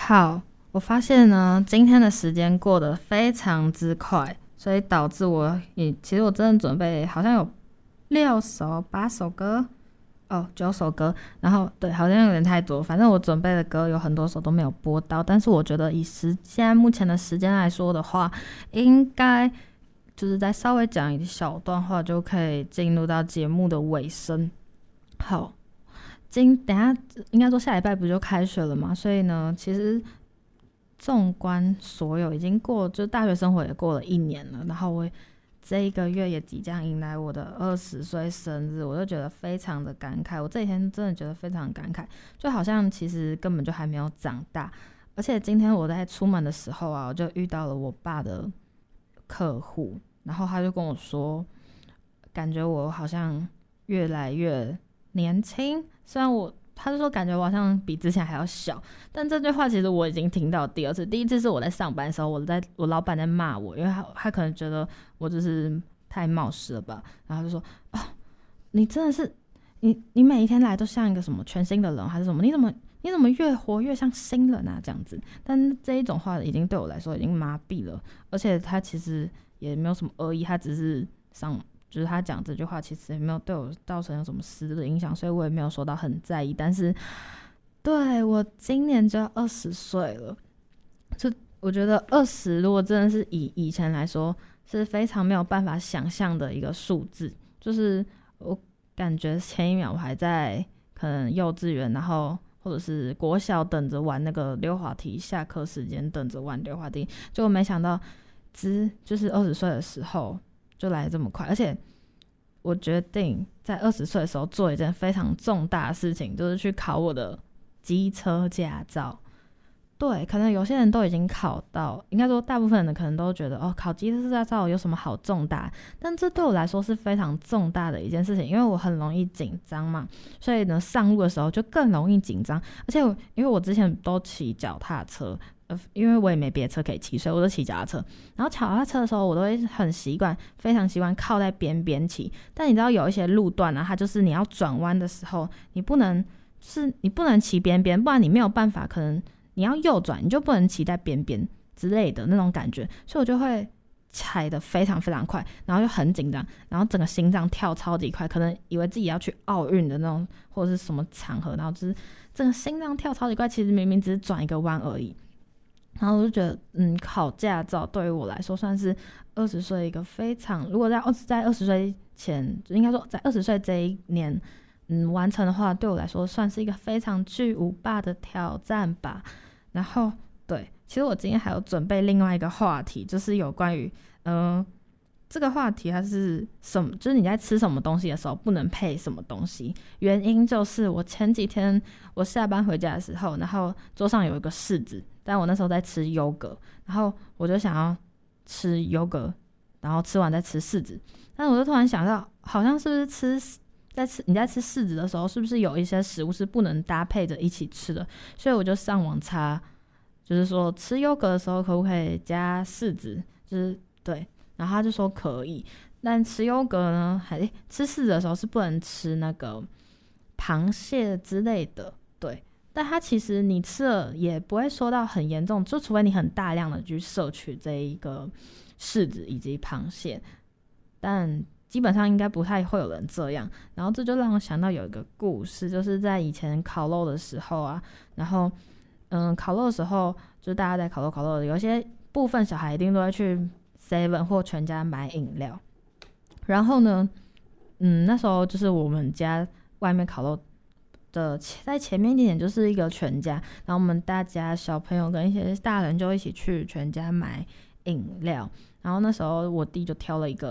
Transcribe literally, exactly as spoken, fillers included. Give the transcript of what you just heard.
好，我发现呢，今天的时间过得非常之快，所以导致我也其实我真的准备好像有六首、八首歌，哦，九首歌，然后对，好像有点太多。反正我准备的歌有很多首都没有播到，但是我觉得以时现在目前的时间来说的话，应该就是再稍微讲一小段话就可以进入到节目的尾声。好。今等一下应该说下礼拜不就开学了嘛，所以呢，其实纵观所有已经过，就大学生活也过了一年了，然后我这一个月也即将迎来我的二十岁生日，我就觉得非常的感慨。我这几天真的觉得非常感慨，就好像其实根本就还没有长大。而且今天我在出门的时候啊，我就遇到了我爸的客户，然后他就跟我说，感觉我好像越来越年轻，虽然我他就说感觉我好像比之前还要小，但这句话其实我已经听到第二次。第一次是我在上班的时候，我在我老板在骂我，因为他他可能觉得我就是太冒失了吧，然后他就说哦，你真的是你你每一天来都像一个什么全新的人还是什么，你怎么你怎么越活越像新人啊这样子。但这一种话已经对我来说已经麻痹了，而且他其实也没有什么恶意，他只是上。就是他讲这句话其实也没有对我造成有什么实质的影响，所以我也没有说到很在意。但是对我今年就要二十岁了，就我觉得二十如果真的是以以前来说是非常没有办法想象的一个数字。就是我感觉前一秒我还在可能幼稚园，然后或者是国小等着玩那个溜滑梯，下课时间等着玩溜滑梯，结果没想到只就是二十岁的时候就来得这么快。而且我决定在二十岁的时候做一件非常重大的事情，就是去考我的机车驾照。对，可能有些人都已经考到，应该说大部分人可能都觉得哦，考机车驾照有什么好重大，但这对我来说是非常重大的一件事情，因为我很容易紧张嘛，所以呢上路的时候就更容易紧张。而且我因为我之前都骑脚踏车，呃，因为我也没别的车可以骑，所以我就骑脚踏车。然后脚踏车的时候，我都会很习惯，非常习惯靠在边边骑。但你知道有一些路段啊，它就是你要转弯的时候，你不能，就是你不能骑边边，不然你没有办法，可能你要右转，你就不能骑在边边之类的那种感觉。所以我就会踩得非常非常快，然后就很紧张，然后整个心脏跳超级快，可能以为自己要去奥运的那种或者是什么场合，然后就是整个心脏跳超级快，其实明明只是转一个弯而已。然后我就觉得，嗯，考驾照对于我来说算是二十岁一个非常，如果在二在二十岁前，应该说在二十岁这一年，嗯，完成的话，对我来说算是一个非常巨无霸的挑战吧。然后，对，其实我今天还有准备另外一个话题，就是有关于，嗯、呃，这个话题它是什么？就是你在吃什么东西的时候不能配什么东西。原因就是我前几天我下班回家的时候，然后桌上有一个柿子。但我那时候在吃优格，然后我就想要吃优格，然后吃完再吃柿子。但是我就突然想到，好像是不是吃在吃你在吃柿子的时候，是不是有一些食物是不能搭配着一起吃的？所以我就上网查，就是说吃优格的时候可不可以加柿子？就是对，然后他就说可以。但吃优格呢，还吃柿子的时候是不能吃那个螃蟹之类的，对。但它其实你吃了也不会说到很严重，就除非你很大量的去摄取这一个柿子以及螃蟹，但基本上应该不太会有人这样。然后这就让我想到有一个故事，就是在以前烤肉的时候啊，然后嗯，烤肉的时候就大家在烤肉烤肉，有些部分小孩一定都会去 seven 或全家买饮料。然后呢，嗯，那时候就是我们家外面烤肉的在前面一点点就是一个全家，然后我们大家小朋友跟一些大人就一起去全家买饮料。然后那时候我弟就挑了一个